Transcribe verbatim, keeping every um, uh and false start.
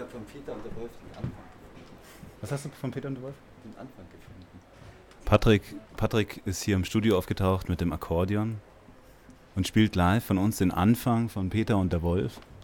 habe von Peter und der Wolf den Anfang gefunden. Was hast du von Peter und der Wolf? Den Anfang gefunden. Patrick, Patrick ist hier im Studio aufgetaucht mit dem Akkordeon und spielt live von uns den Anfang von Peter und der Wolf.